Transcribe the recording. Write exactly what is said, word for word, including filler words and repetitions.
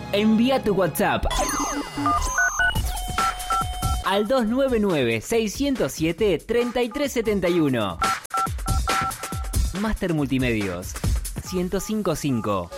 Envía tu WhatsApp al dos nueve nueve, seis cero siete, tres tres siete uno. Master Multimedios ciento cinco punto cinco.